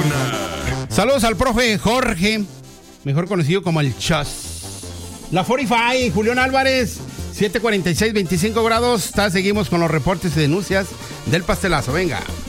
Saludos al profe Jorge, mejor conocido como el Chas. La 45, Julián Álvarez, 7:46, 25 grados. Seguimos con los reportes y denuncias del pastelazo. Venga.